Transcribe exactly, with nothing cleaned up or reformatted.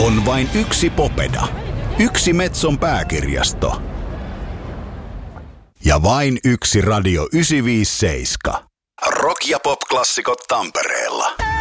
On vain yksi Popeda, yksi Metson pääkirjasto ja vain yksi Radio yhdeksänsataaviisikymmentäseitsemän. Rock- ja pop-klassikot Tampereella.